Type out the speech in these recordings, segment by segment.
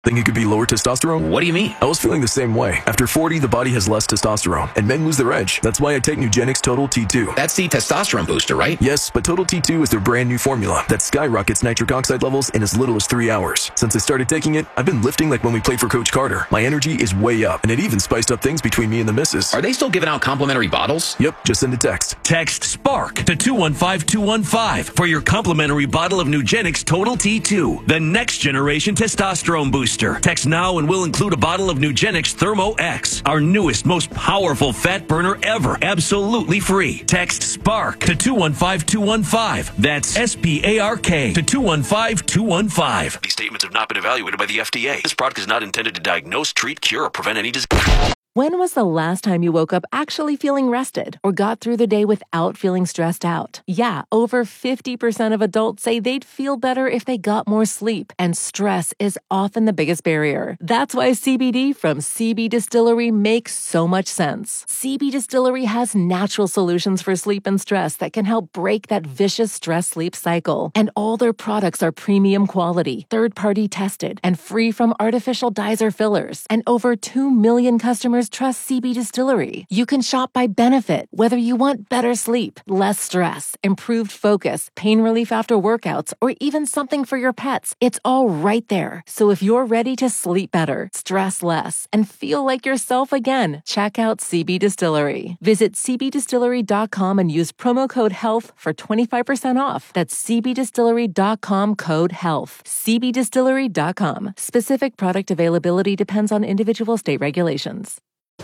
Think it could be lower testosterone? What do you mean? I was feeling the same way. After 40, the body has less testosterone, and men lose their edge. That's why I take Nugenix Total T2. That's the testosterone booster, right? Yes, but Total T2 is their brand new formula that skyrockets nitric oxide levels in as little as 3 hours. Since I started taking it, I've been lifting like when we played for Coach Carter. My energy is way up, and it even spiced up things between me and the missus. Are they still giving out complimentary bottles? Yep, just send a text. Text SPARK to 215-215 for your complimentary bottle of Nugenix Total T2, the next generation testosterone booster. Text now and we'll include a bottle of Nugenix Thermo X, our newest, most powerful fat burner ever, absolutely free. Text SPARK to 215-215. That's SPARK to 215-215. These statements have not been evaluated by the FDA. This product is not intended to diagnose, treat, cure, or prevent any disease. When was the last time you woke up actually feeling rested or got through the day without feeling stressed out? Yeah, over 50% of adults say they'd feel better if they got more sleep, and stress is often the biggest barrier. That's why CBD from CB Distillery makes so much sense. CB Distillery has natural solutions for sleep and stress that can help break that vicious stress-sleep cycle. And all their products are premium quality, third-party tested, and free from artificial dyes or fillers. And over 2 million customers trust CB Distillery. You can shop by benefit, whether you want better sleep, less stress, improved focus, pain relief after workouts, or even something for your pets. It's all right there. So if you're ready to sleep better, stress less, and feel like yourself again, check out CB Distillery. Visit cbdistillery.com and use promo code HEALTH for 25% off. That's cbdistillery.com code HEALTH. cbdistillery.com. Specific product availability depends on individual state regulations.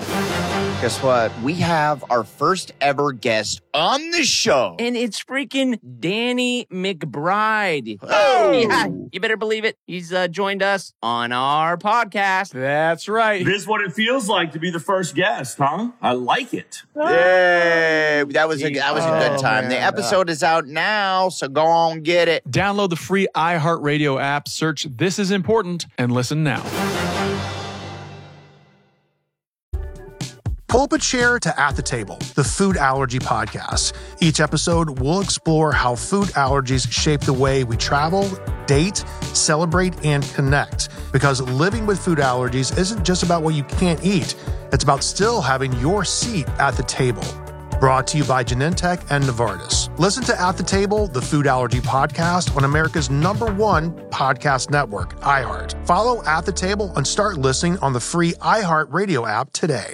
Guess what? We have our first ever guest on the show. And it's freaking Danny McBride. Oh! Yeah, you better believe it. He's joined us on our podcast. That's right. This is what it feels like to be the first guest, huh? I like it. Yay! That was a good time. Man. The episode is out now, so go on get it. Download the free iHeartRadio app, search This Is Important, and listen now. Pull up a chair to At the Table, the food allergy podcast. Each episode, we'll explore how food allergies shape the way we travel, date, celebrate, and connect. Because living with food allergies isn't just about what you can't eat. It's about still having your seat at the table. Brought to you by Genentech and Novartis. Listen to At the Table, the food allergy podcast on America's #1 podcast network, iHeart. Follow At the Table and start listening on the free iHeart Radio app today.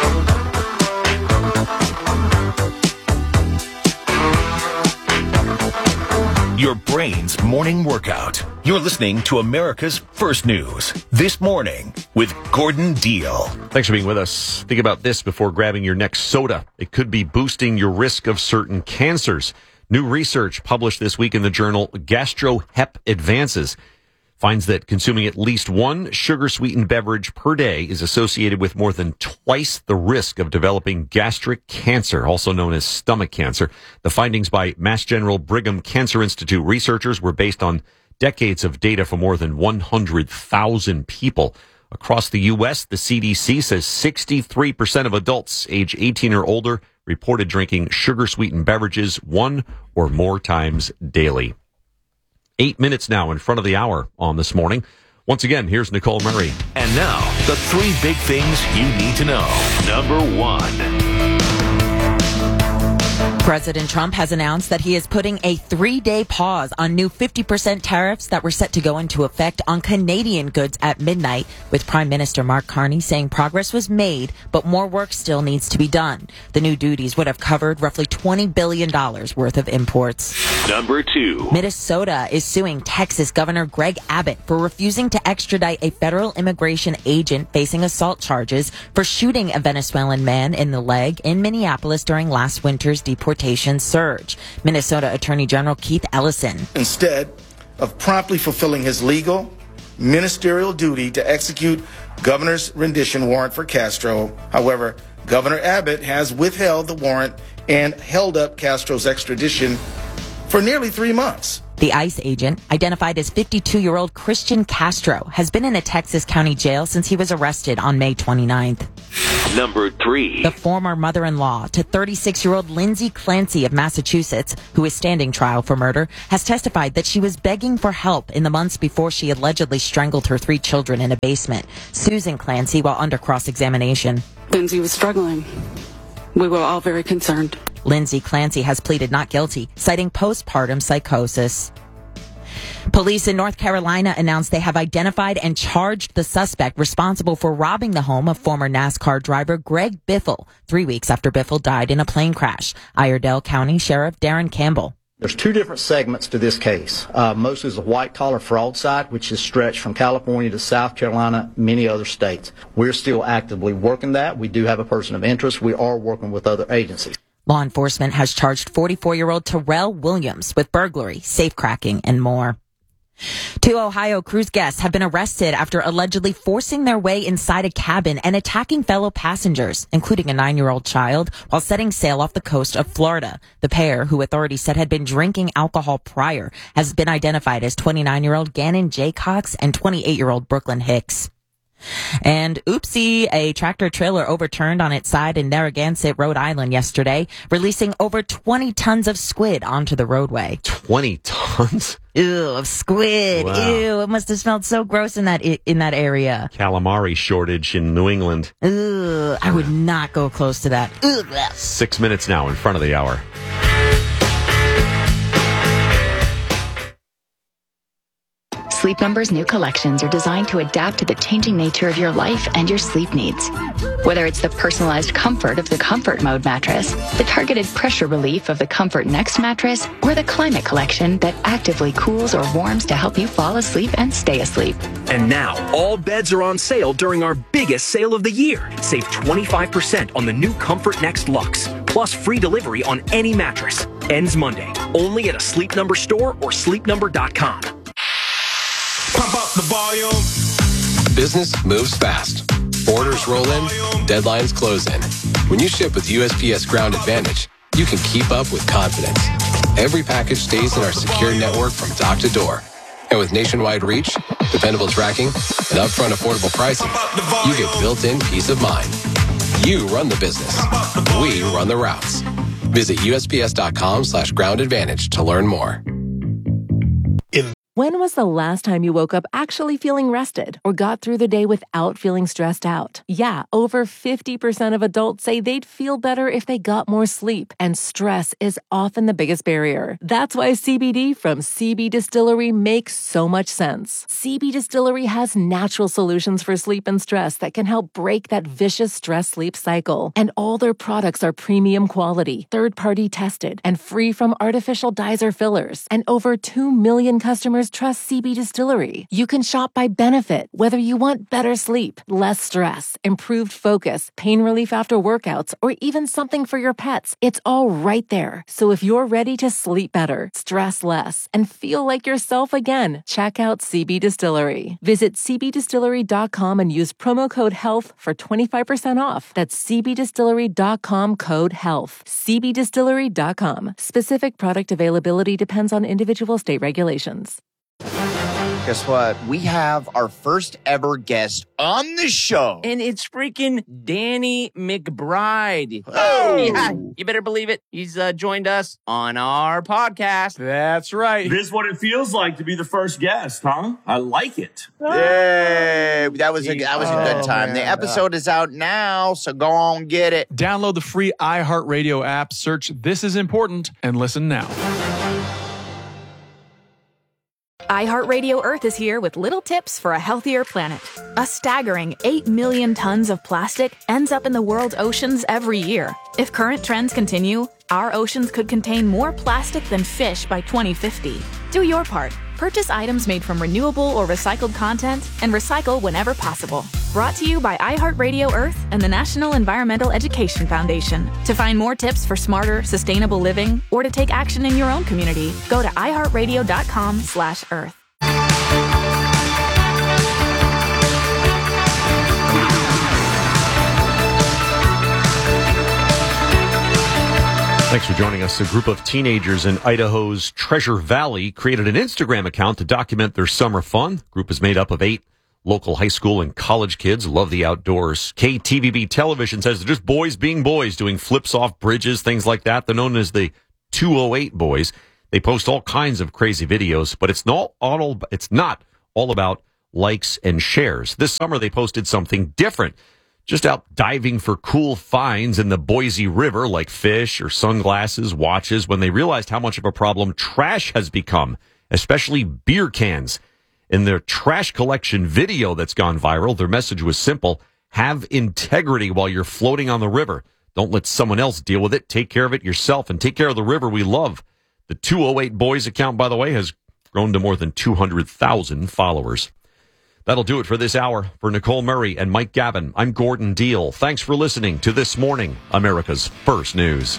Your brain's morning workout. You're listening to America's First News This Morning with Gordon Deal. Thanks for being with us. Think about this before grabbing your next soda. It could be boosting your risk of certain cancers. New research published this week in the journal GastroHep Advances finds that consuming at least one sugar-sweetened beverage per day is associated with more than twice the risk of developing gastric cancer, also known as stomach cancer. The findings by Mass General Brigham Cancer Institute researchers were based on decades of data for more than 100,000 people. Across the U.S., the CDC says 63% of adults age 18 or older reported drinking sugar-sweetened beverages one or more times daily. 8 minutes now in front of the hour on This Morning. Once again, here's Nicole Murray. And now, the 3 big things you need to know. Number 1. President Trump has announced that he is putting a 3-day pause on new 50% tariffs that were set to go into effect on Canadian goods at midnight, with Prime Minister Mark Carney saying progress was made, but more work still needs to be done. The new duties would have covered roughly $20 billion worth of imports. Number 2. Minnesota is suing Texas Governor Greg Abbott for refusing to extradite a federal immigration agent facing assault charges for shooting a Venezuelan man in the leg in Minneapolis during last winter's deportation surge. Minnesota Attorney General Keith Ellison. Instead of promptly fulfilling his legal, ministerial duty to execute governor's rendition warrant for Castro, however, Governor Abbott has withheld the warrant and held up Castro's extradition for nearly 3 months. The ICE agent, identified as 52-year-old Christian Castro, has been in a Texas county jail since he was arrested on May 29th. Number 3. The former mother-in-law to 36-year-old Lindsay Clancy of Massachusetts, who is standing trial for murder, has testified that she was begging for help in the months before she allegedly strangled her 3 children in a basement. Susan Clancy, while under cross-examination. Lindsay was struggling. We were all very concerned. Lindsay Clancy has pleaded not guilty, citing postpartum psychosis. Police in North Carolina announced they have identified and charged the suspect responsible for robbing the home of former NASCAR driver Greg Biffle 3 weeks after Biffle died in a plane crash. Iredell County Sheriff Darren Campbell. There's 2 different segments to this case. Most is the white-collar fraud side, which is stretched from California to South Carolina, many other states. We're still actively working that. We do have a person of interest. We are working with other agencies. Law enforcement has charged 44-year-old Terrell Williams with burglary, safecracking, and more. 2 Ohio cruise guests have been arrested after allegedly forcing their way inside a cabin and attacking fellow passengers, including a 9-year-old child, while setting sail off the coast of Florida. The pair, who authorities said had been drinking alcohol prior, has been identified as 29-year-old Gannon J. Cox and 28-year-old Brooklyn Hicks. And oopsie, a tractor trailer overturned on its side in Narragansett, Rhode Island yesterday, releasing over 20 tons of squid onto the roadway. 20 tons? Ew, of squid. Wow. Ew, it must have smelled so gross in that area. Calamari shortage in New England. Ugh, I would not go close to that. Ugh. 6 minutes now in front of the hour. Sleep Number's new collections are designed to adapt to the changing nature of your life and your sleep needs. Whether it's the personalized comfort of the Comfort Mode mattress, the targeted pressure relief of the Comfort Next mattress, or the Climate Collection that actively cools or warms to help you fall asleep and stay asleep. And now, all beds are on sale during our biggest sale of the year. Save 25% on the new Comfort Next Luxe, plus free delivery on any mattress. Ends Monday, only at a Sleep Number store or sleepnumber.com. Pump up the volume. Business moves fast. Orders roll in, deadlines close in. When you ship with USPS Ground Advantage, you can keep up with confidence. Every package stays in our secure network from dock to door. And with nationwide reach, dependable tracking, and upfront affordable pricing, you get built-in peace of mind. You run the business. We run the routes. Visit USPS.com/Ground Advantage to learn more. When was the last time you woke up actually feeling rested or got through the day without feeling stressed out? Yeah, over 50% of adults say they'd feel better if they got more sleep, and stress is often the biggest barrier. That's why CBD from CB Distillery makes so much sense. CB Distillery has natural solutions for sleep and stress that can help break that vicious stress-sleep cycle. And all their products are premium quality, third-party tested, and free from artificial dyes or fillers. And over 2 million customers trust CB Distillery. You can shop by benefit, whether you want better sleep, less stress, improved focus, pain relief after workouts, or even something for your pets. It's all right there. So if you're ready to sleep better, stress less, and feel like yourself again, check out CB Distillery. Visit cbdistillery.com and use promo code HEALTH for 25% off. That's cbdistillery.com code HEALTH. cbdistillery.com. Specific product availability depends on individual state regulations. Guess what? We have our first ever guest on the show. And it's freaking Danny McBride. Oh! Yeah, you better believe it. He's joined us on our podcast. That's right. This is what it feels like to be the first guest, huh? I like it. Yay! That was a good time. Man. The episode is out now, so go on get it. Download the free iHeartRadio app, search This Is Important, and listen now. iHeartRadio Earth is here with little tips for a healthier planet. A staggering 8 million tons of plastic ends up in the world's oceans every year. If current trends continue, our oceans could contain more plastic than fish by 2050. Do your part. Purchase items made from renewable or recycled content and recycle whenever possible. Brought to you by iHeartRadio Earth and the National Environmental Education Foundation. To find more tips for smarter, sustainable living or to take action in your own community, go to iHeartRadio.com/Earth. Thanks for joining us. A group of teenagers in Idaho's Treasure Valley created an Instagram account to document their summer fun. The group is made up of 8 Local high school and college kids love the outdoors. KTVB Television says they're just boys being boys, doing flips off bridges, things like that. They're known as the 208 boys. They post all kinds of crazy videos, but it's not all about likes and shares. This summer they posted something different. Just out diving for cool finds in the Boise River, like fish or sunglasses, watches, when they realized how much of a problem trash has become, especially beer cans. In their trash collection video that's gone viral, their message was simple: have integrity while you're floating on the river. Don't let someone else deal with it. Take care of it yourself and take care of the river we love. The 208 Boys account, by the way, has grown to more than 200,000 followers. That'll do it for this hour. For Nicole Murray and Mike Gavin, I'm Gordon Deal. Thanks for listening to This Morning, America's First News.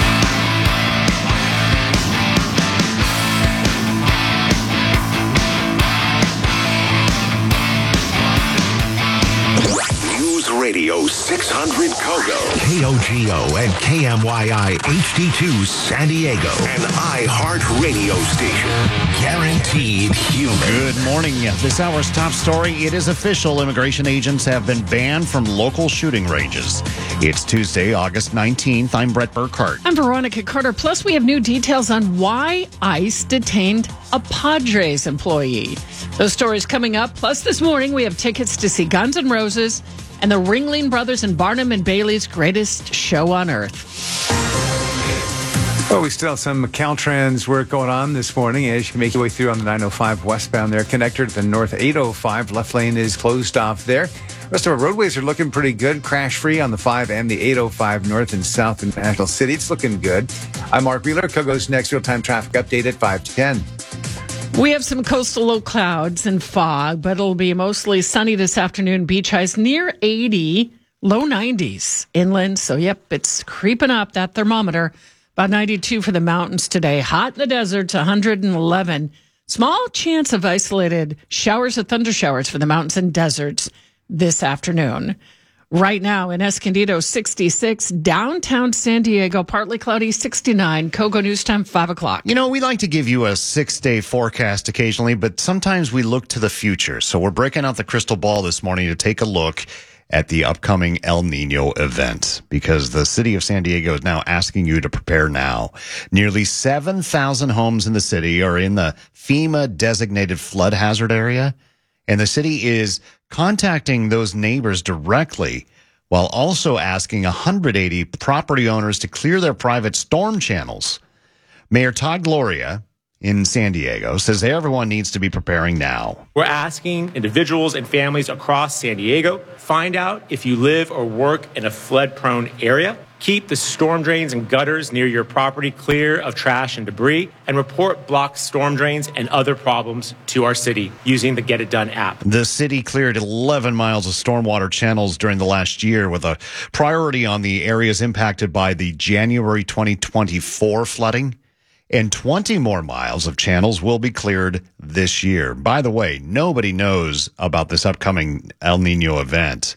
Radio 600 Kogo, KOGO and KMYI HD2 San Diego, an iHeart radio station. Guaranteed human. Good morning. This hour's top story: it is official. Immigration agents have been banned from local shooting ranges. It's Tuesday, August 19th. I'm Brett Burkhart. I'm Veronica Carter. Plus, we have new details on why ICE detained a Padres employee. Those stories coming up. Plus, this morning we have tickets to see Guns N' Roses and the Ringling Brothers and Barnum and Bailey's greatest show on earth. Well, we still have some Caltrans work going on this morning as you make your way through on the 905 westbound there. Connector to the north 805. Left lane is closed off there. Rest of our roadways are looking pretty good. Crash-free on the 5 and the 805 north and south in National City. It's looking good. I'm Mark Wheeler. Kogo's next real-time traffic update at 5 to 10. We have some coastal low clouds and fog, but it'll be mostly sunny this afternoon. Beach highs near 80, low 90s inland. So, yep, it's creeping up, that thermometer. About 92 for the mountains today. Hot in the deserts, 111. Small chance of isolated showers or thunder showers for the mountains and deserts this afternoon. Right now in Escondido, 66. Downtown San Diego, partly cloudy, 69. Kogo News Time, 5 o'clock. You know, we like to give you a 6-day forecast occasionally, but sometimes we look to the future. So we're breaking out the crystal ball this morning to take a look at the upcoming El Nino event, because the city of San Diego is now asking you to prepare now. Nearly 7,000 homes in the city are in the FEMA-designated flood hazard area, and the city is contacting those neighbors directly while also asking 180 property owners to clear their private storm channels. Mayor Todd Gloria in San Diego says everyone needs to be preparing now. We're asking individuals and families across San Diego, find out if you live or work in a flood-prone area. Keep the storm drains and gutters near your property clear of trash and debris, and report blocked storm drains and other problems to our city using the Get It Done app. The city cleared 11 miles of stormwater channels during the last year, with a priority on the areas impacted by the January 2024 flooding. And 20 more miles of channels will be cleared this year. By the way, nobody knows about this upcoming El Nino event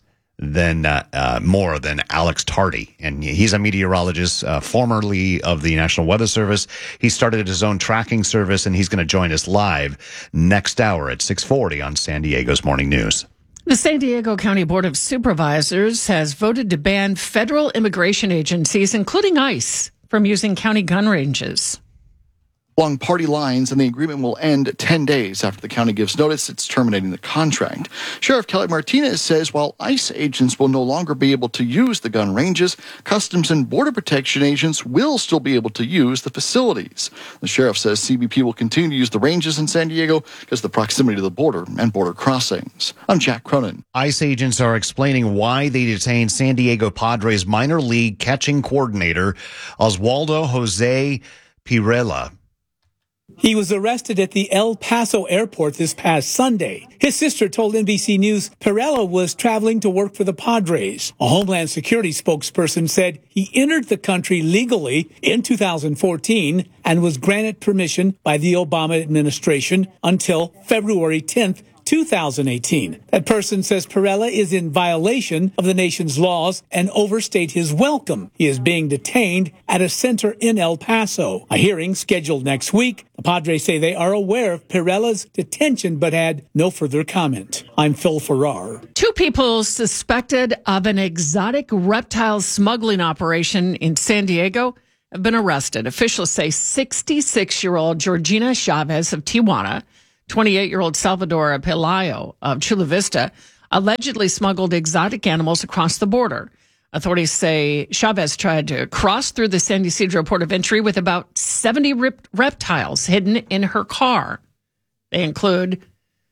more than Alex Tardy. And he's a meteorologist, formerly of the National Weather Service. He started his own tracking service, and he's going to join us live next hour at 6:40 on San Diego's Morning News. The San Diego County Board of Supervisors has voted to ban federal immigration agencies, including ICE, from using county gun ranges along party lines, and the agreement will end 10 days after the county gives notice it's terminating the contract. Sheriff Kelly Martinez says while ICE agents will no longer be able to use the gun ranges, Customs and Border Protection agents will still be able to use the facilities. The sheriff says CBP will continue to use the ranges in San Diego because of the proximity to the border and border crossings. I'm Jack Cronin. ICE agents are explaining why they detained San Diego Padres minor league catching coordinator Oswaldo Jose Pirela. He was arrested at the El Paso airport this past Sunday. His sister told NBC News Pirela was traveling to work for the Padres. A Homeland Security spokesperson said he entered the country legally in 2014 and was granted permission by the Obama administration until February 10th, 2018. That person says Perella is in violation of the nation's laws and overstayed his welcome. He is being detained at a center in El Paso. A hearing scheduled next week. The Padres say they are aware of Perella's detention but had no further comment. I'm Phil Farrar. 2 people suspected of an exotic reptile smuggling operation in San Diego have been arrested. Officials say 66-year-old Georgina Chavez of Tijuana, 28-year-old Salvador Pelayo of Chula Vista allegedly smuggled exotic animals across the border. Authorities say Chavez tried to cross through the San Ysidro port of entry with about 70 reptiles hidden in her car. They include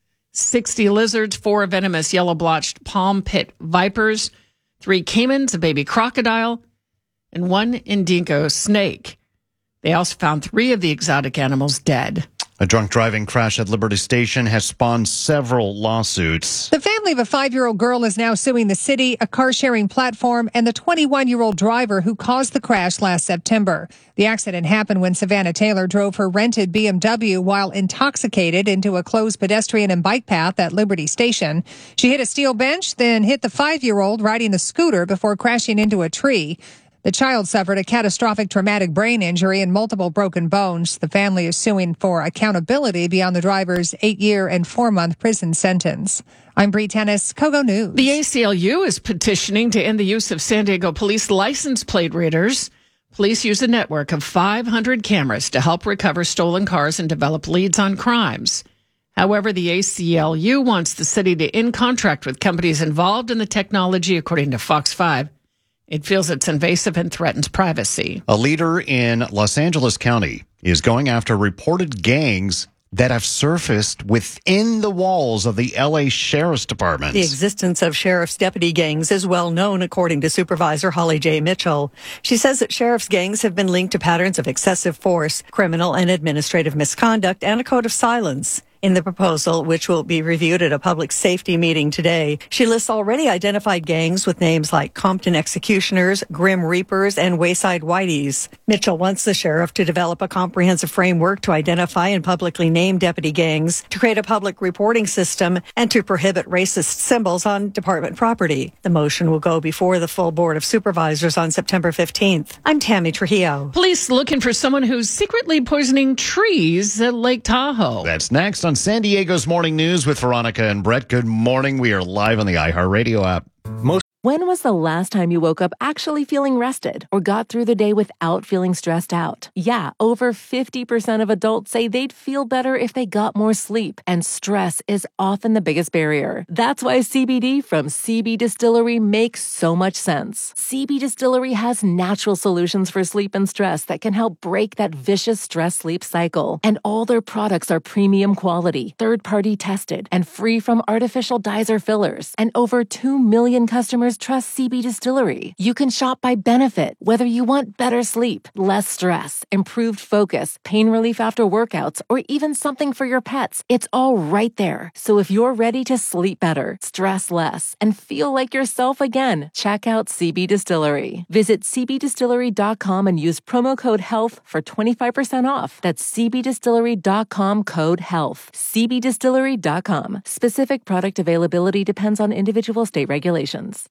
60 lizards, 4 venomous yellow-blotched palm pit vipers, 3 caimans, a baby crocodile, and 1 indigo snake. They also found 3 of the exotic animals dead. A drunk driving crash at Liberty Station has spawned several lawsuits. The family of a 5-year-old girl is now suing the city, a car-sharing platform, and the 21-year-old driver who caused the crash last September. The accident happened when Savannah Taylor drove her rented BMW while intoxicated into a closed pedestrian and bike path at Liberty Station. She hit a steel bench, then hit the 5-year-old riding a scooter before crashing into a tree. The child suffered a catastrophic traumatic brain injury and multiple broken bones. The family is suing for accountability beyond the driver's 8-year and 4-month prison sentence. I'm Bree Tennis, Kogo News. The ACLU is petitioning to end the use of San Diego police license plate readers. Police use a network of 500 cameras to help recover stolen cars and develop leads on crimes. However, the ACLU wants the city to end contract with companies involved in the technology, according to Fox 5. It feels it's invasive and threatens privacy. A leader in Los Angeles County is going after reported gangs that have surfaced within the walls of the L.A. Sheriff's Department. The existence of sheriff's deputy gangs is well known, according to Supervisor Holly J. Mitchell. She says that sheriff's gangs have been linked to patterns of excessive force, criminal and administrative misconduct, and a code of silence. In the proposal, which will be reviewed at a public safety meeting today, she lists already identified gangs with names like Compton Executioners, Grim Reapers, and Wayside Whiteys. Mitchell wants the sheriff to develop a comprehensive framework to identify and publicly name deputy gangs, to create a public reporting system, and to prohibit racist symbols on department property. The motion will go before the full Board of Supervisors on September 15th. I'm Tammy Trujillo. Police looking for someone who's secretly poisoning trees at Lake Tahoe. That's next on San Diego's Morning News with Veronica and Brett. Good morning. We are live on the iHeartRadio app. When was the last time you woke up actually feeling rested or got through the day without feeling stressed out? Yeah, over 50% of adults say they'd feel better if they got more sleep, and stress is often the biggest barrier. That's why CBD from CB Distillery makes so much sense. CB Distillery has natural solutions for sleep and stress that can help break that vicious stress-sleep cycle. And all their products are premium quality, third-party tested, and free from artificial dyes or fillers. And over 2 million customers trust CB Distillery. You can shop by benefit, whether you want better sleep, less stress, improved focus, pain relief after workouts, or even something for your pets. It's all right there. So if you're ready to sleep better, stress less, and feel like yourself again, check out CB Distillery. Visit cbdistillery.com and use promo code HEALTH for 25% off. That's cbdistillery.com, code HEALTH. cbdistillery.com. Specific product availability depends on individual state regulations.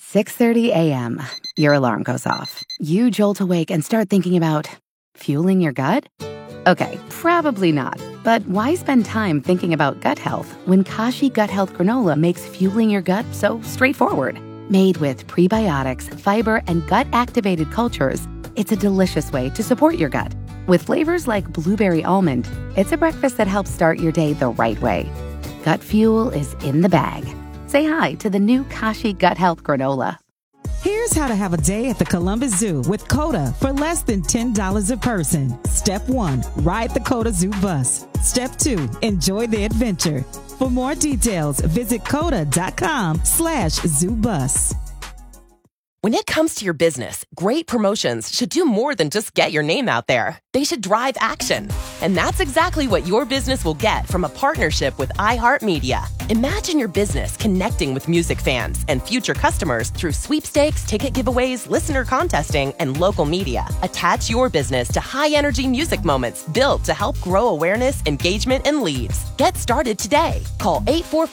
6:30 a.m. Your alarm goes off. You jolt awake and start thinking about fueling your gut? Okay, probably not. But why spend time thinking about gut health when Kashi Gut Health Granola makes fueling your gut so straightforward? Made with prebiotics, fiber, and gut-activated cultures, it's a delicious way to support your gut. With flavors like blueberry almond, it's a breakfast that helps start your day the right way. Gut fuel is in the bag. Say hi to the new Kashi Gut Health Granola. Here's how to have a day at the Columbus Zoo with COTA for less than $10 a person. Step 1, ride the COTA Zoo bus. Step 2, enjoy the adventure. For more details, visit COTA.com/ZooBus. When it comes to your business, great promotions should do more than just get your name out there. They should drive action. And that's exactly what your business will get from a partnership with iHeartMedia. Imagine your business connecting with music fans and future customers through sweepstakes, ticket giveaways, listener contesting, and local media. Attach your business to high-energy music moments built to help grow awareness, engagement, and leads. Get started today. Call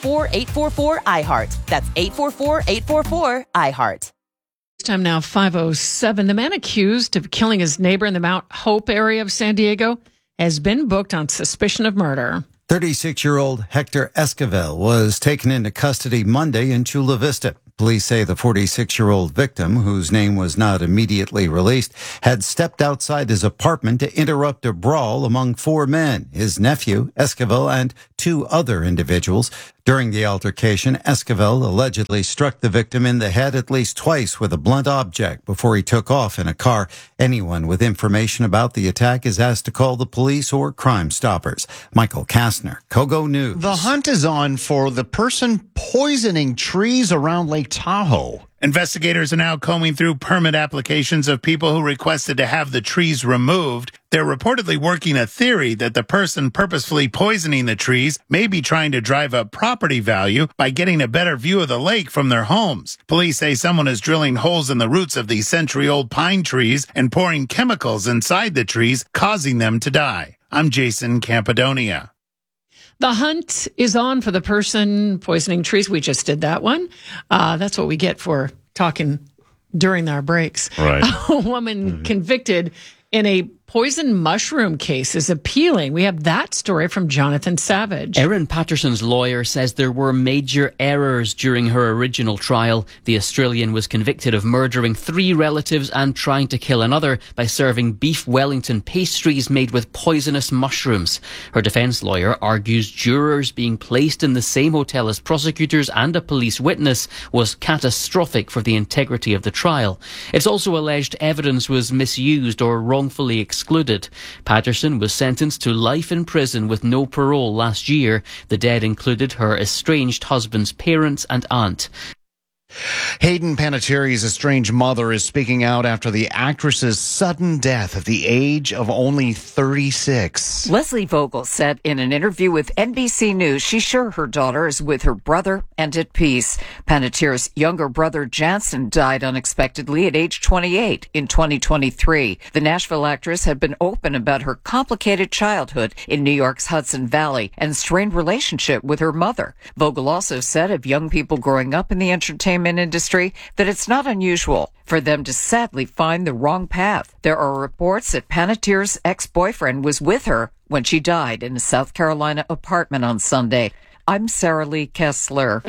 844-844-iHeart. That's 844-844-iHeart. Time now, 5:07. The man accused of killing his neighbor in the Mount Hope area of San Diego has been booked on suspicion of murder. 36-year-old Hector Esquivel was taken into custody Monday in Chula Vista. Police say the 46-year-old victim, whose name was not immediately released, had stepped outside his apartment to interrupt a brawl among 4 men, his nephew, Esquivel, and 2 other individuals. During the altercation, Esquivel allegedly struck the victim in the head at least twice with a blunt object before he took off in a car. Anyone with information about the attack is asked to call the police or Crime Stoppers. Michael Kastner, Kogo News. The hunt is on for the person poisoning trees around Lake Tahoe. Investigators are now combing through permit applications of people who requested to have the trees removed. They're reportedly working a theory that the person purposefully poisoning the trees may be trying to drive up property value by getting a better view of the lake from their homes. Police say someone is drilling holes in the roots of these century-old pine trees and pouring chemicals inside the trees, causing them to die. I'm Jason Campadonia. The hunt is on for the person poisoning trees. We just did that one. That's what we get for talking during our breaks. Right. A woman convicted in a poison mushroom case is appealing. We have that story from Jonathan Savage. Erin Patterson's lawyer says there were major errors during her original trial. The Australian was convicted of murdering 3 relatives and trying to kill another by serving beef Wellington pastries made with poisonous mushrooms. Her defence lawyer argues jurors being placed in the same hotel as prosecutors and a police witness was catastrophic for the integrity of the trial. It's also alleged evidence was misused or wrongfully excluded. Patterson was sentenced to life in prison with no parole last year. The dead included her estranged husband's parents and aunt. Hayden Panettiere's estranged mother is speaking out after the actress's sudden death at the age of only 36. Leslie Vogel said in an interview with NBC News she's sure her daughter is with her brother and at peace. Panettiere's younger brother Jansen died unexpectedly at age 28 in 2023. The Nashville actress had been open about her complicated childhood in New York's Hudson Valley and strained relationship with her mother. Vogel also said of young people growing up in the entertainment industry that it's not unusual for them to sadly find the wrong path. There are reports that Panettiere's ex-boyfriend was with her when she died in a South Carolina apartment on Sunday. I'm Sarah Lee Kessler.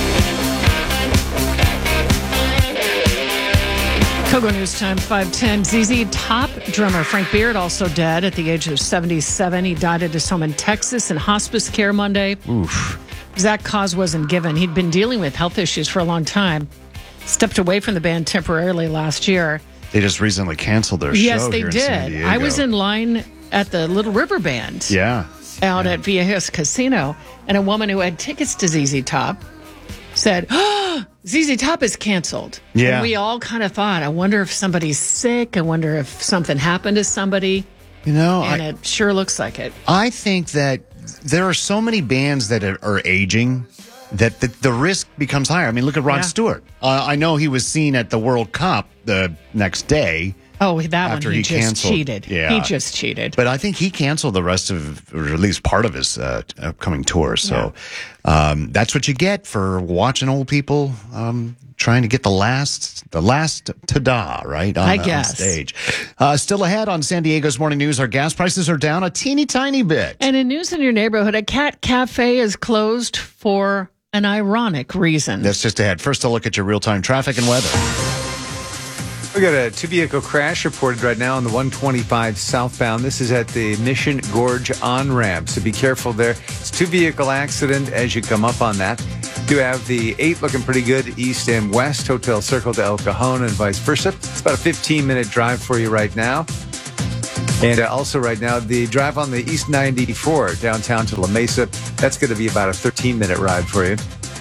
Kogo News Time, 5:10. ZZ Top drummer Frank Beard also dead at the age of 77. He died at his home in Texas in hospice care Monday. Oof. Exact cause wasn't given. He'd been dealing with health issues for a long time. Stepped away from the band temporarily last year. They just recently canceled their Yes, show they here in San did. Diego. I was in line at the Little River Band. Yeah. Out at Viejas Casino, and a woman who had tickets to ZZ Top said, "Oh, ZZ Top is canceled." Yeah. And we all kind of thought, I wonder if somebody's sick. I wonder if something happened to somebody. You know, and it sure looks like it. I think that there are so many bands that are aging that the risk becomes higher. I mean, look at Rod Stewart. I know he was seen at the World Cup the next day. Oh, that after one, he just canceled. cheated. Yeah. He just cheated. But I think he canceled the rest of, or at least part of his upcoming tour. So that's what you get for watching old people trying to get the last ta-da, right? On stage. Still ahead on San Diego's Morning News, our gas prices are down a teeny tiny bit. And in news in your neighborhood, a cat cafe is closed for an ironic reason. That's just ahead. First, a look at your real-time traffic and weather. We got a 2-vehicle crash reported right now on the 125 southbound. This is at the Mission Gorge on-ramp, so be careful there. It's a 2-vehicle accident as you come up on that. You have the 8 looking pretty good east and west, Hotel Circle to El Cajon and vice versa. It's about a 15-minute drive for you right now. And also right now, the drive on the East 94 downtown to La Mesa, that's going to be about a 13-minute ride for you.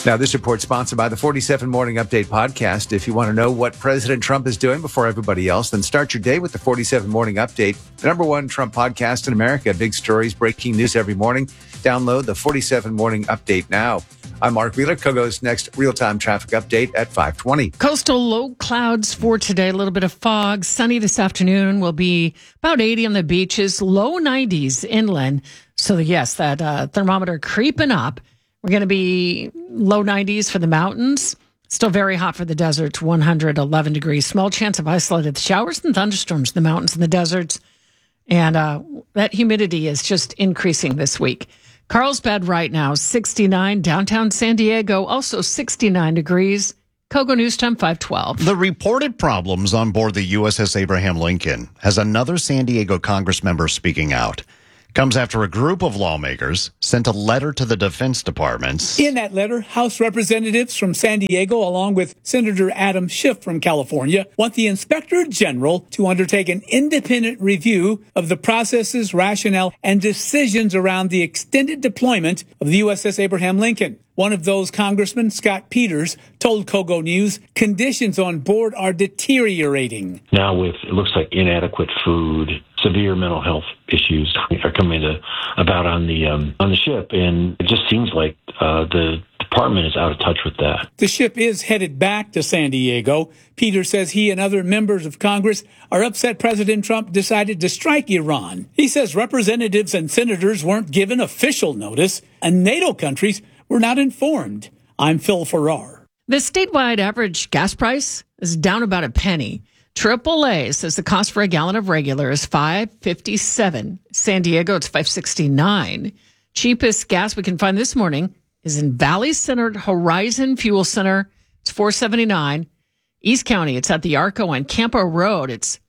Now, this report sponsored by the 47 Morning Update podcast. If you want to know what President Trump is doing before everybody else, then start your day with the 47 Morning Update, the number one Trump podcast in America. Big stories, breaking news every morning. Download the 47 Morning Update now. I'm Mark Wheeler. Kogo's next real-time traffic update at 5:20. Coastal low clouds for today. A little bit of fog. Sunny this afternoon. Will be about 80 on the beaches. Low 90s inland. So, yes, that thermometer creeping up. We're going to be low 90s for the mountains. Still very hot for the deserts, 111 degrees. Small chance of isolated showers and thunderstorms in the mountains and the deserts. And that humidity is just increasing this week. Carlsbad right now, 69. Downtown San Diego, also 69 degrees. Kogo News Time, 512. The reported problems on board the USS Abraham Lincoln has another San Diego Congress member speaking out. Comes after a group of lawmakers sent a letter to the Defense Department. In that letter, House representatives from San Diego, along with Senator Adam Schiff from California, want the Inspector General to undertake an independent review of the processes, rationale, and decisions around the extended deployment of the USS Abraham Lincoln. One of those congressmen, Scott Peters, told Kogo News conditions on board are deteriorating. Now with, it looks like inadequate food, severe mental health issues are coming about on the ship, and it just seems like the department is out of touch with that. The ship is headed back to San Diego. Peters says he and other members of Congress are upset President Trump decided to strike Iran. He says representatives and senators weren't given official notice, and NATO countries were not informed. I'm Phil Farrar. The statewide average gas price is down about a penny. AAA says the cost for a gallon of regular is $5.57. San Diego, it's $5.69. Cheapest gas we can find this morning is in Valley-centered Horizon Fuel Center. It's $4.79. East County, it's at the Arco and Campo Road. It's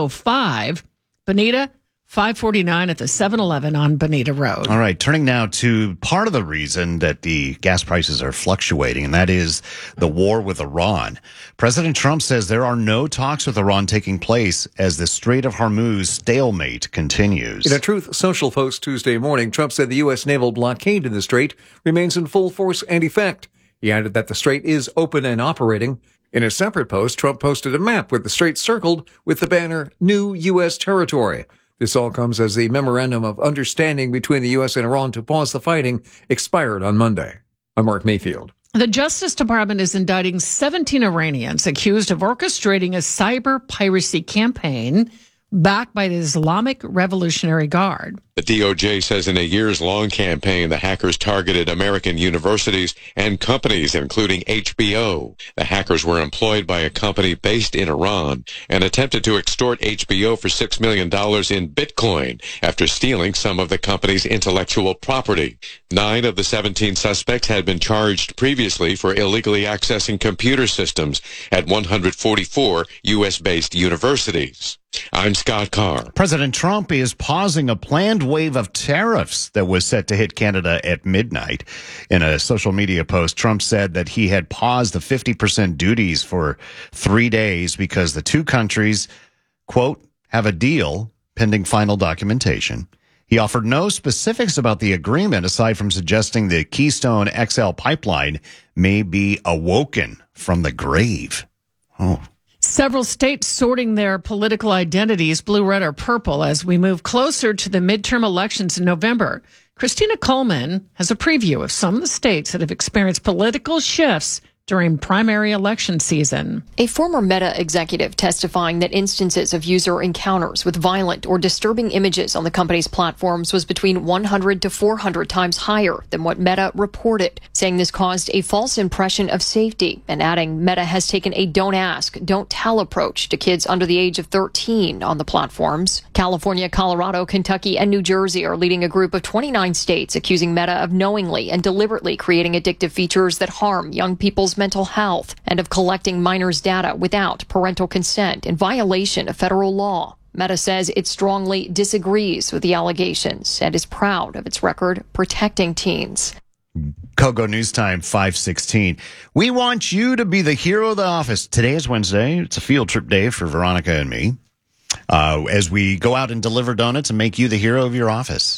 $5.05. Bonita, $5.49 at the 7-Eleven on Bonita Road. All right, turning now to part of the reason that the gas prices are fluctuating, and that is the war with Iran. President Trump says there are no talks with Iran taking place as the Strait of Hormuz stalemate continues. In a Truth Social post Tuesday morning, Trump said the U.S. naval blockade in the strait remains in full force and effect. He added that the strait is open and operating. In a separate post, Trump posted a map with the strait circled with the banner New U.S. Territory. This all comes as the memorandum of understanding between the U.S. and Iran to pause the fighting expired on Monday. I'm Mark Mayfield. The Justice Department is indicting 17 Iranians accused of orchestrating a cyber piracy campaign backed by the Islamic Revolutionary Guard. The DOJ says in a years-long campaign, the hackers targeted American universities and companies, including HBO. The hackers were employed by a company based in Iran and attempted to extort HBO for $6 million in Bitcoin after stealing some of the company's intellectual property. 9 of the 17 suspects had been charged previously for illegally accessing computer systems at 144 U.S.-based universities. I'm Scott Carr. President Trump is pausing a planned wave of tariffs that was set to hit Canada at midnight. In a social media post, Trump said that he had paused the 50% duties for 3 days because the two countries, quote, have a deal pending final documentation. He offered no specifics about the agreement aside from suggesting the Keystone XL pipeline may be awoken from the grave. Oh. Several states sorting their political identities, blue, red, or purple, as we move closer to the midterm elections in November. Christina Coleman has a preview of some of the states that have experienced political shifts during primary election season. A former Meta executive testifying that instances of user encounters with violent or disturbing images on the company's platforms was between 100 to 400 times higher than what Meta reported, saying this caused a false impression of safety, and adding Meta has taken a don't ask, don't tell approach to kids under the age of 13 on the platforms. California, Colorado, Kentucky, and New Jersey are leading a group of 29 states accusing Meta of knowingly and deliberately creating addictive features that harm young people's mental health and of collecting minors' data without parental consent in violation of federal law. Meta says it strongly disagrees with the allegations and is proud of its record protecting teens. Kogo News Time 5:16. We want you to be the hero of the office. Today is Wednesday. It's a field trip day for Veronica and me. As we go out and deliver donuts and make you the hero of your office.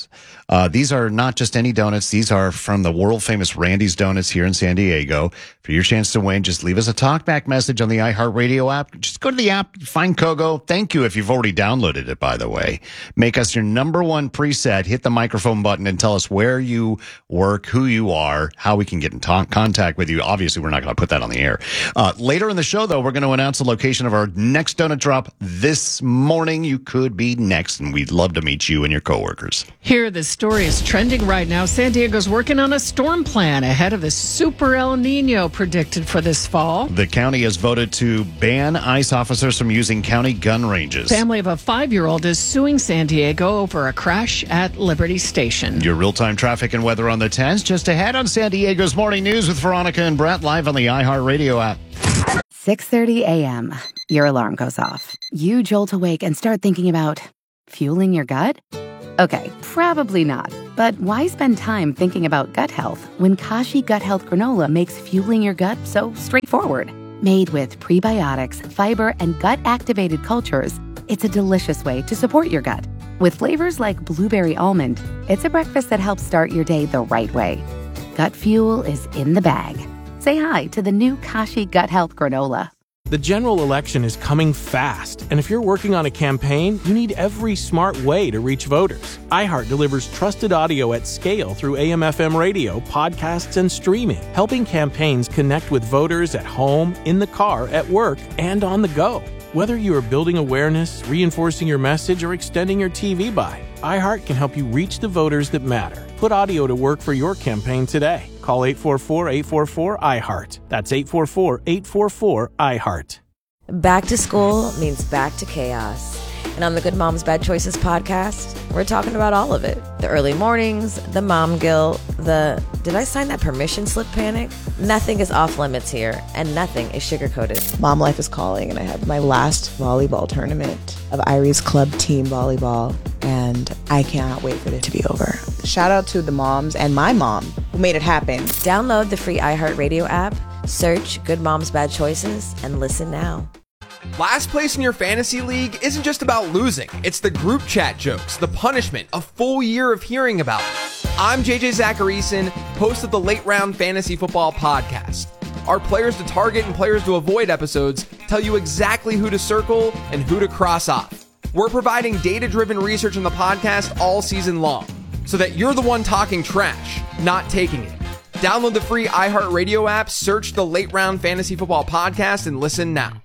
These are not just any donuts. These are from the world-famous Randy's Donuts here in San Diego. For your chance to win, just leave us a talkback message on the iHeartRadio app. Just go to the app, find Kogo. Thank you if you've already downloaded it, by the way. Make us your number one preset. Hit the microphone button and tell us where you work, who you are, how we can get in contact with you. Obviously, we're not going to put that on the air. Later in the show, though, we're going to announce the location of our next donut drop this morning. You could be next, and we'd love to meet you and your coworkers. Here, this story is trending right now. San Diego's working on a storm plan ahead of the Super El Nino predicted for this fall. The county has voted to ban ICE officers from using county gun ranges. Family of a 5-year-old is suing San Diego over a crash at Liberty Station. Your real-time traffic and weather on the 10s just ahead on San Diego's Morning News with Veronica and Brett live on the iHeartRadio app. 6:30 a.m. Your alarm goes off. You jolt awake and start thinking about fueling your gut? Okay, probably not. But why spend time thinking about gut health when Kashi Gut Health Granola makes fueling your gut so straightforward? Made with prebiotics, fiber, and gut-activated cultures, it's a delicious way to support your gut. With flavors like blueberry almond, it's a breakfast that helps start your day the right way. Gut fuel is in the bag. Say hi to the new Kashi Gut Health Granola. The general election is coming fast, and if you're working on a campaign, you need every smart way to reach voters. iHeart delivers trusted audio at scale through AM/FM radio, podcasts, and streaming, helping campaigns connect with voters at home, in the car, at work, and on the go. Whether you are building awareness, reinforcing your message, or extending your TV buy, iHeart can help you reach the voters that matter. Put audio to work for your campaign today. Call 844-844-iHeart. That's 844-844-iHeart. Back to school means back to chaos. And on the Good Moms Bad Choices podcast, we're talking about all of it. The early mornings, the mom guilt, the did I sign that permission slip panic? Nothing is off limits here, and nothing is sugar-coated. Mom life is calling, and I have my last volleyball tournament of Irie's club team volleyball, and I cannot wait for it to be over. Shout out to the moms and my mom who made it happen. Download the free iHeartRadio app, search Good Moms Bad Choices, and listen now. Last place in your fantasy league isn't just about losing. It's the group chat jokes, the punishment, a full year of hearing about it. I'm JJ Zacharyson, host of the Late Round Fantasy Football Podcast. Our players to target and players to avoid episodes tell you exactly who to circle and who to cross off. We're providing data-driven research on the podcast all season long, so that you're the one talking trash, not taking it. Download the free iHeartRadio app, search the Late Round Fantasy Football Podcast, and listen now.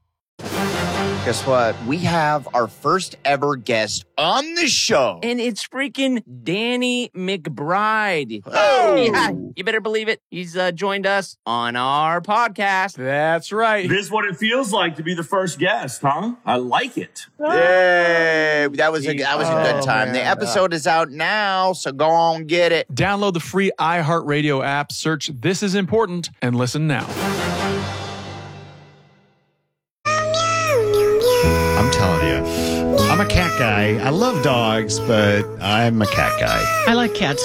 Guess what? We have our first ever guest on the show. And it's freaking Danny McBride. Oh! Yeah, you better believe it. He's joined us on our podcast. That's right. This is what it feels like to be the first guest, huh? I like it. Yay! That was a good time. The episode is out now, so go on get it. Download the free iHeartRadio app, search This Is Important, and listen now. I'm telling you, I'm a cat guy. I love dogs, but I'm a cat guy. I like cats.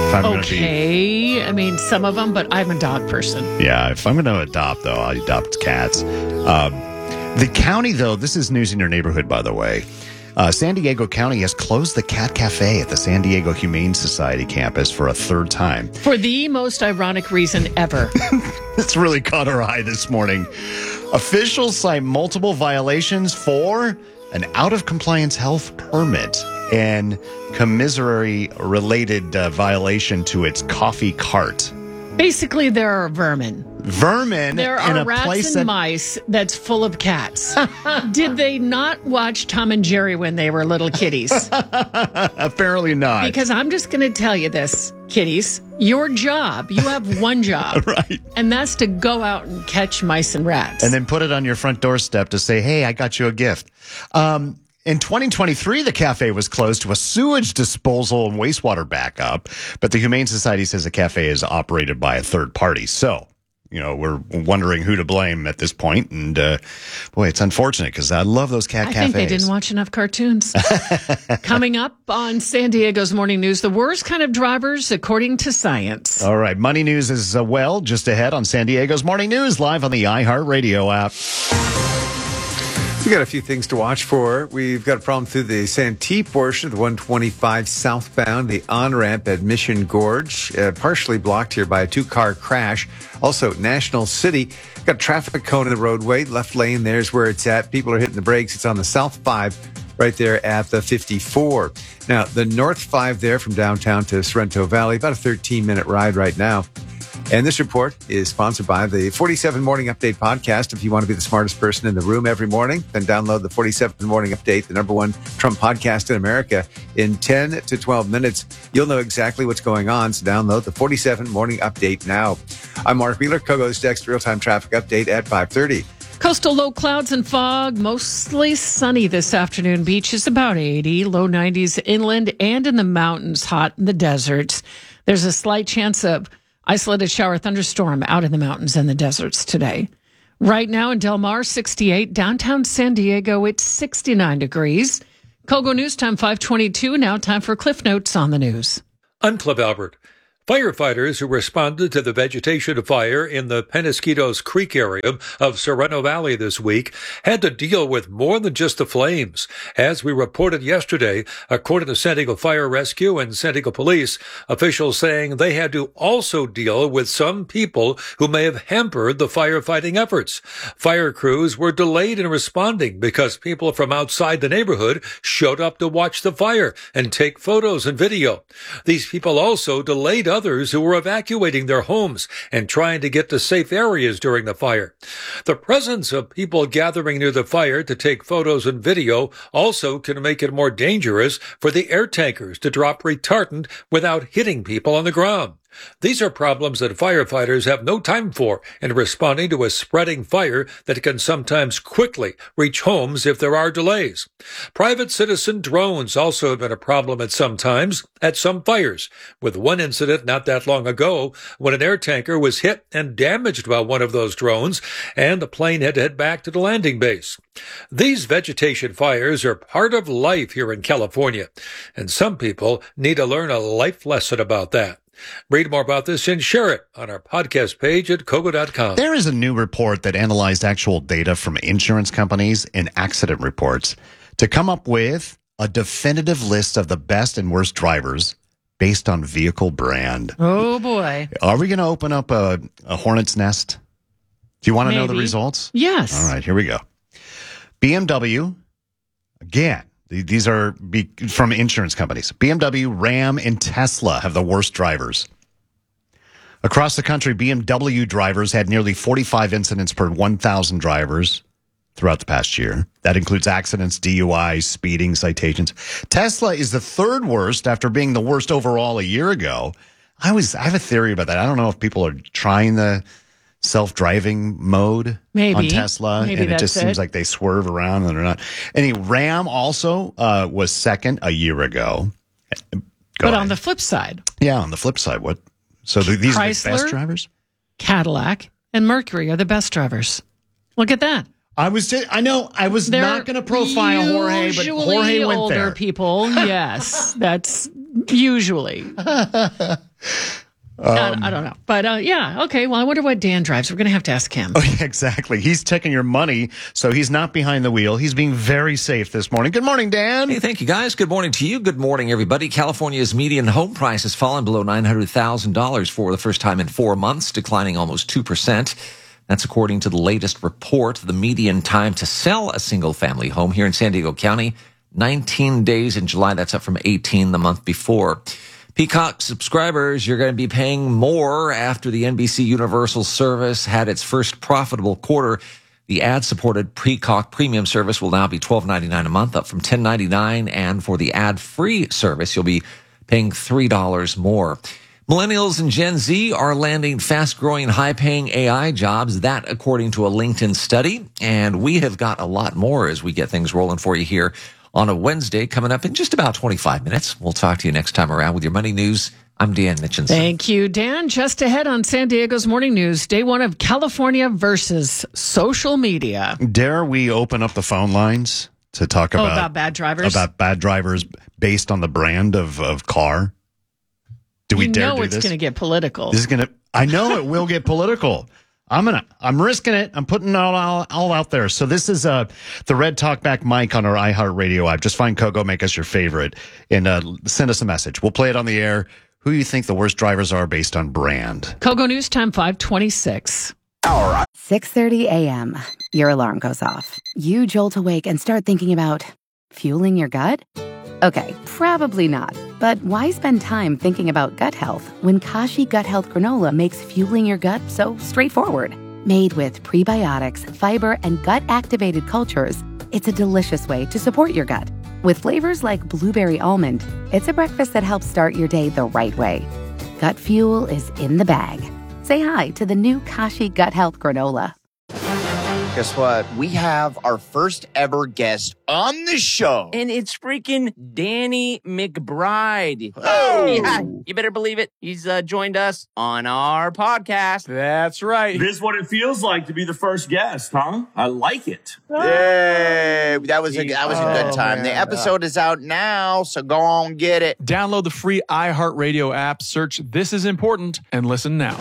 I mean, some of them, but I'm a dog person. Yeah, if I'm going to adopt, though, I'll adopt cats. The county, though, this is news in your neighborhood, by the way. San Diego County has closed the Cat Cafe at the San Diego Humane Society campus for a third time. For the most ironic reason ever. It's really caught our eye this morning. Officials cite multiple violations for an out-of-compliance health permit and commissary-related violation to its coffee cart. Basically, there are vermin. There are rats and mice that's full of cats. Did they not watch Tom and Jerry when they were little kitties? Apparently not. Because I'm just going to tell you this, kitties. Your job, you have one job. Right. And that's to go out and catch mice and rats. And then put it on your front doorstep to say, hey, I got you a gift. In 2023, the cafe was closed to a sewage disposal and wastewater backup, but the Humane Society says the cafe is operated by a third party. So, we're wondering who to blame at this point. And, boy, it's unfortunate because I love those cafes. I think they didn't watch enough cartoons. Coming up on San Diego's Morning News, the worst kind of drivers according to science. All right. Money news is well just ahead on San Diego's Morning News, live on the iHeartRadio app. We got a few things to watch for. We've got a problem through the Santee portion of the 125 southbound, the on-ramp at Mission Gorge, partially blocked here by a two-car crash. Also, National City, got a traffic cone in the roadway. Left lane, there's where it's at. People are hitting the brakes. It's on the South 5, right there at the 54. Now, the North 5 there from downtown to Sorrento Valley, about a 13-minute ride right now. And this report is sponsored by the 47 Morning Update podcast. If you want to be the smartest person in the room every morning, then download the 47 Morning Update, the #1 Trump podcast in America. In 10 to 12 minutes, you'll know exactly what's going on. So download the 47 Morning Update now. I'm Mark Wheeler, Kogo's next real-time traffic update at 5:30. Coastal low clouds and fog, mostly sunny this afternoon. Beach is about 80, low 90s inland and in the mountains, hot in the deserts. There's a slight chance of isolated shower thunderstorm out in the mountains and the deserts today. Right now in Del Mar, 68. Downtown San Diego, it's 69 degrees. Kogo News Time 5:22. Now time for Cliff Notes on the news. I'm Cliff Albert. Firefighters who responded to the vegetation fire in the Penasquitos Creek area of Sorrento Valley this week had to deal with more than just the flames. As we reported yesterday, according to San Diego Fire Rescue and San Diego Police, officials saying they had to also deal with some people who may have hampered the firefighting efforts. Fire crews were delayed in responding because people from outside the neighborhood showed up to watch the fire and take photos and video. These people also delayed others who were evacuating their homes and trying to get to safe areas during the fire. The presence of people gathering near the fire to take photos and video also can make it more dangerous for the air tankers to drop retardant without hitting people on the ground. These are problems that firefighters have no time for in responding to a spreading fire that can sometimes quickly reach homes if there are delays. Private citizen drones also have been a problem at some times at some fires, with one incident not that long ago when an air tanker was hit and damaged by one of those drones, and the plane had to head back to the landing base. These vegetation fires are part of life here in California, and some people need to learn a life lesson about that. Read more about this and share it on our podcast page at Kogo.com. There is a new report that analyzed actual data from insurance companies and accident reports to come up with a definitive list of the best and worst drivers based on vehicle brand. Oh, boy. Are we going to open up a hornet's nest? Do you want to know the results? Yes. All right, here we go. BMW, again. These are from insurance companies. BMW, Ram, and Tesla have the worst drivers. Across the country, BMW drivers had nearly 45 incidents per 1,000 drivers throughout the past year. That includes accidents, DUIs, speeding, citations. Tesla is the third worst after being the worst overall a year ago. I have a theory about that. I don't know if people are trying the self-driving mode on Tesla, and it just seems like they swerve around and they're not. Ram also was second a year ago. But on the flip side. Yeah, on the flip side, what? So these are the Chrysler, best drivers? Cadillac, and Mercury are the best drivers. Look at that. I know I was not going to profile Jorge, but Jorge went older there. People, yes, that's usually. I don't know. But yeah, okay. Well, I wonder what Dan drives. We're going to have to ask him. Oh, yeah, exactly. He's taking your money, so he's not behind the wheel. He's being very safe this morning. Good morning, Dan. Hey, thank you, guys. Good morning to you. Good morning, everybody. California's median home price has fallen below $900,000 for the first time in 4 months, declining almost 2%. That's according to the latest report. The median time to sell a single-family home here in San Diego County, 19 days in July. That's up from 18 the month before. Peacock subscribers, you're going to be paying more after the NBC Universal service had its first profitable quarter. The ad-supported Peacock premium service will now be $12.99 a month, up from $10.99. And for the ad-free service, you'll be paying $3 more. Millennials and Gen Z are landing fast-growing, high-paying AI jobs, that according to a LinkedIn study. And we have got a lot more as we get things rolling for you here on a Wednesday, coming up in just about 25 minutes. We'll talk to you next time around with your money news. I'm Dan Mitchinson. Thank you, Dan. Just ahead on San Diego's Morning News, day one of California versus social media. Dare we open up the phone lines to talk about bad drivers? About bad drivers based on the brand of car? Do we dare do this? You know it's going to get political. I know it will get political. I'm risking it. I'm putting it all out there. So this is the Red Talkback mic on our iHeartRadio app. Just find Kogo, make us your favorite, and send us a message. We'll play it on the air. Who do you think the worst drivers are based on brand? Kogo News Time 5:26. 6:30 a.m. Your alarm goes off. You jolt awake and start thinking about fueling your gut? Okay, probably not. But why spend time thinking about gut health when Kashi Gut Health Granola makes fueling your gut so straightforward? Made with prebiotics, fiber, and gut-activated cultures, it's a delicious way to support your gut. With flavors like blueberry almond, it's a breakfast that helps start your day the right way. Gut fuel is in the bag. Say hi to the new Kashi Gut Health Granola. Guess what? We have our first ever guest on the show. And it's freaking Danny McBride. Oh! Yeah, you better believe it. He's joined us on our podcast. That's right. This is what it feels like to be the first guest, huh? I like it. Yay! That was a good time. The episode is out now, so go on, get it. Download the free iHeartRadio app, search This Is Important, and listen now.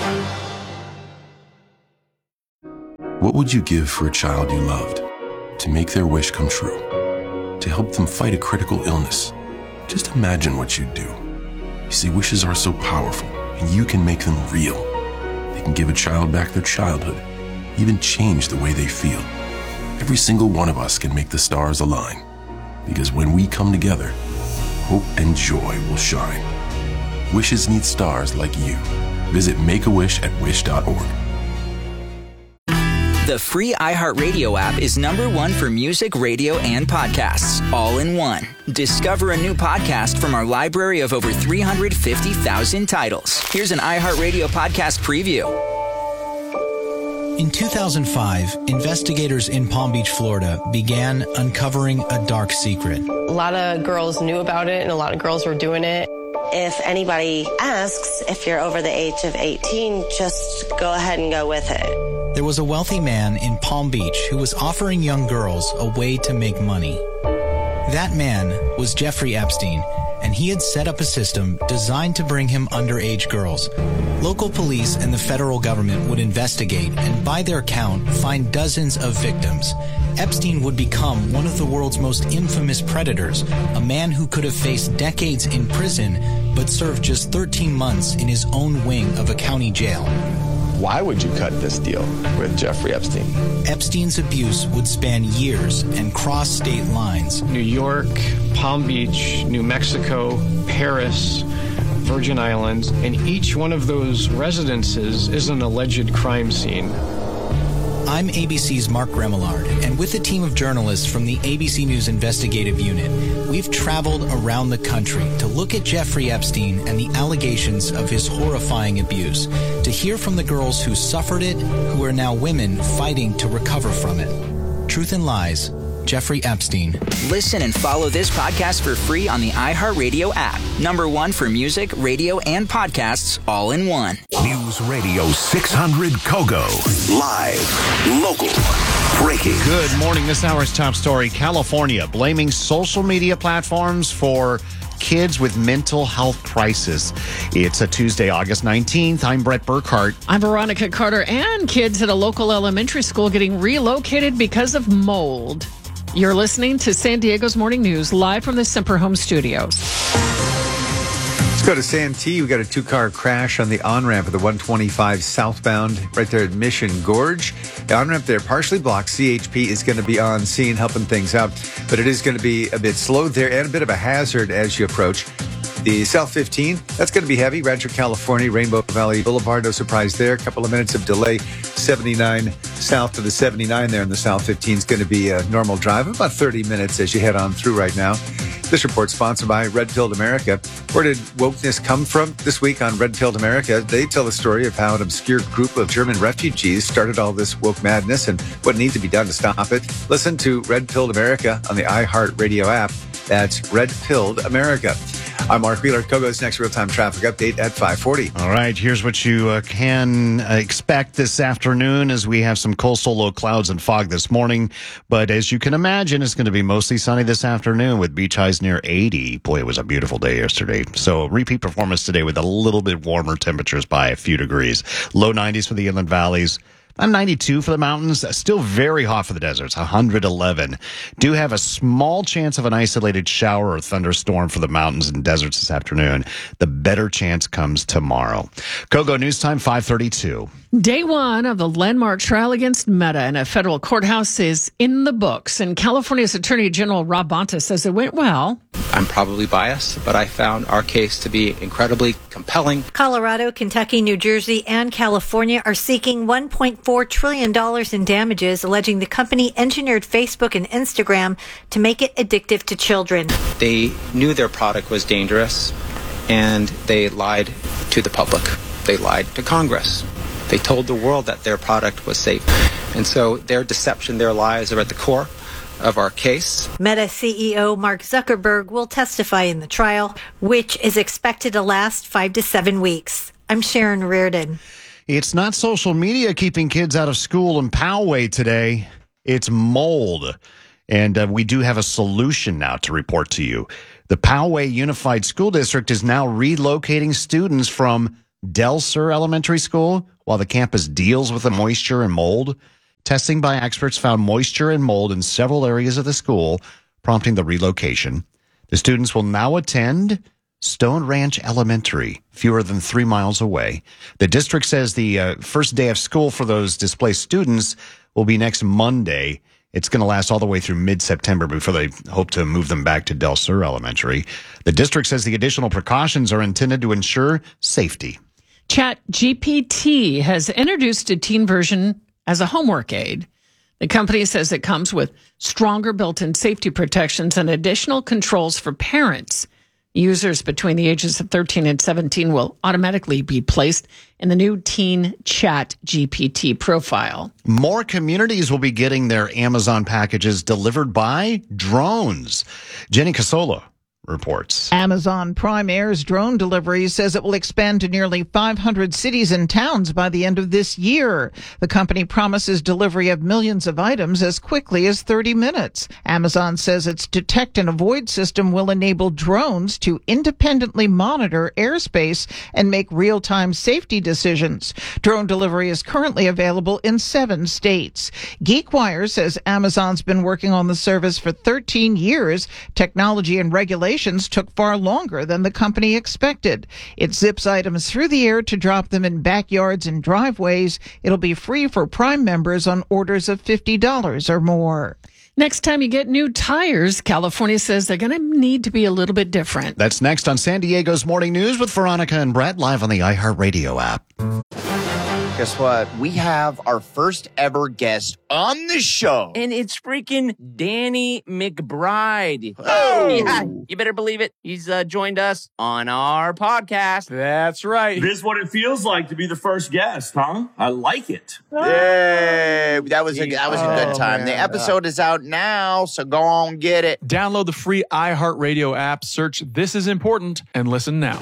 What would you give for a child you loved? To make their wish come true? To help them fight a critical illness? Just imagine what you'd do. You see, wishes are so powerful, and you can make them real. They can give a child back their childhood, even change the way they feel. Every single one of us can make the stars align. Because when we come together, hope and joy will shine. Wishes need stars like you. Visit Make-A-Wish at wish.org. The free iHeartRadio app is #1 for music, radio, and podcasts, all in one. Discover a new podcast from our library of over 350,000 titles. Here's an iHeartRadio podcast preview. In 2005, investigators in Palm Beach, Florida, began uncovering a dark secret. A lot of girls knew about it, and a lot of girls were doing it. If anybody asks if you're over the age of 18, just go ahead and go with it. There was a wealthy man in Palm Beach who was offering young girls a way to make money. That man was Jeffrey Epstein, and he had set up a system designed to bring him underage girls. Local police and the federal government would investigate and, by their count, find dozens of victims. Epstein would become one of the world's most infamous predators, a man who could have faced decades in prison but served just 13 months in his own wing of a county jail. Why would you cut this deal with Jeffrey Epstein? Epstein's abuse would span years and cross state lines. New York, Palm Beach, New Mexico, Paris, Virgin Islands, and each one of those residences is an alleged crime scene. I'm ABC's Mark Remillard, and with a team of journalists from the ABC News Investigative Unit, we've traveled around the country to look at Jeffrey Epstein and the allegations of his horrifying abuse, to hear from the girls who suffered it, who are now women fighting to recover from it. Truth and Lies, Jeffrey Epstein. Listen and follow this podcast for free on the iHeartRadio app. #1 for music, radio, and podcasts, all in one. News Radio 600 Kogo. Live, local, breaking. Good morning. This hour's top story. California blaming social media platforms for kids with mental health crisis. It's a Tuesday, August 19th. I'm Brett Burkhart. I'm Veronica Carter. And kids at a local elementary school getting relocated because of mold. You're listening to San Diego's Morning News, live from the Semper Home Studios. Let's go to Santee. We got a two-car crash on the on-ramp of the 125 southbound right there at Mission Gorge. The on-ramp there partially blocked. CHP is going to be on scene helping things out, but it is going to be a bit slow there and a bit of a hazard as you approach. The South 15, that's going to be heavy. Rancho California, Rainbow Valley Boulevard, no surprise there. A couple of minutes of delay. 79 south to the 79 there in the South 15 is going to be a normal drive. About 30 minutes as you head on through right now. This report sponsored by Red Pilled America. Where did wokeness come from? This week on Red Pilled America, they tell the story of how an obscure group of German refugees started all this woke madness and what needs to be done to stop it. Listen to Red Pilled America on the iHeartRadio app. That's Red Pilled America. I'm Mark Wheeler. Kogo's next real-time traffic update at 5:40. All right, here's what you can expect this afternoon as we have some coastal low clouds and fog this morning. But as you can imagine, it's going to be mostly sunny this afternoon with beach highs near 80. Boy, it was a beautiful day yesterday. So repeat performance today with a little bit warmer temperatures by a few degrees. Low 90s for the inland valleys. 92 for the mountains, still very hot for the deserts, 111. Do have a small chance of an isolated shower or thunderstorm for the mountains and deserts this afternoon. The better chance comes tomorrow. Kogo News Time, 5:32. Day one of the landmark trial against Meta in a federal courthouse is in the books, and California's Attorney General Rob Bonta says it went well. I'm probably biased, but I found our case to be incredibly compelling. Colorado, Kentucky, New Jersey, and California are seeking $1.4 trillion in damages, alleging the company engineered Facebook and Instagram to make it addictive to children. They knew their product was dangerous, and they lied to the public. They lied to Congress. They told the world that their product was safe. And so their deception, their lies are at the core of our case. Meta CEO Mark Zuckerberg will testify in the trial, which is expected to last 5 to 7 weeks. I'm Sharon Reardon. It's not social media keeping kids out of school in Poway today. It's mold. And we do have a solution now to report to you. The Poway Unified School District is now relocating students from Del Sur Elementary School while the campus deals with the moisture and mold. Testing by experts found moisture and mold in several areas of the school, prompting the relocation. The students will now attend Stone Ranch Elementary, fewer than 3 miles away. The district says the first day of school for those displaced students will be next Monday. It's going to last all the way through mid-September before they hope to move them back to Del Sur Elementary. The district says the additional precautions are intended to ensure safety. ChatGPT has introduced a teen version as a homework aid. The company says it comes with stronger built-in safety protections and additional controls for parents. Users between the ages of 13 and 17 will automatically be placed in the new Teen Chat GPT profile. More communities will be getting their Amazon packages delivered by drones. Jenny Casola reports. Amazon Prime Air's drone delivery says it will expand to nearly 500 cities and towns by the end of this year. The company promises delivery of millions of items as quickly as 30 minutes. Amazon says its detect and avoid system will enable drones to independently monitor airspace and make real-time safety decisions. Drone delivery is currently available in 7 states. GeekWire says Amazon's been working on the service for 13 years. Technology and regulation took far longer than the company expected. It zips items through the air to drop them in backyards and driveways. It'll be free for Prime members on orders of $50 or more. Next time you get new tires, California says they're going to need to be a little bit different. That's next on San Diego's Morning News with Veronica and Brett, live on the iHeartRadio app. Guess what? We have our first ever guest on the show. And it's freaking Danny McBride. Oh! Yeah, you better believe it. He's joined us on our podcast. That's right. This is what it feels like to be the first guest, huh? I like it. Yay! That was a good time. The episode is out now, so go on, get it. Download the free iHeartRadio app, search This Is Important, and listen now.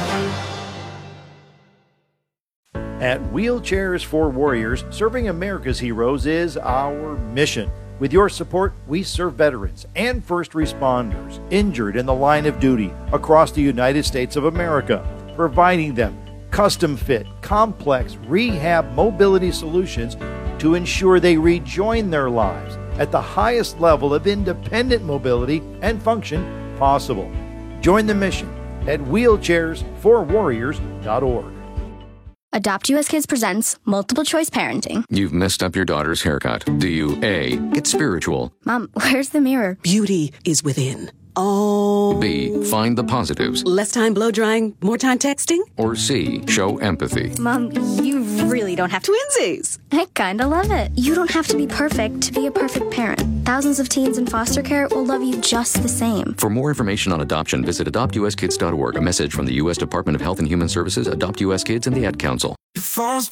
At Wheelchairs for Warriors, serving America's heroes is our mission. With your support, we serve veterans and first responders injured in the line of duty across the United States of America, providing them custom-fit, complex rehab mobility solutions to ensure they rejoin their lives at the highest level of independent mobility and function possible. Join the mission at wheelchairsforwarriors.org. Adopt US Kids presents Multiple Choice Parenting. You've messed up your daughter's haircut. Do you A, get spiritual? Mom, where's the mirror? Beauty is within. Oh. B, find the positives. Less time blow drying, more time texting? Or C, show empathy. Mom, you really don't have to. Twinsies! I kinda love it. You don't have to be perfect to be a perfect parent. Thousands of teens in foster care will love you just the same. For more information on adoption, visit adoptuskids.org. A message from the U.S. Department of Health and Human Services, Adopt U.S. Kids, and the Ad Council. Your phone's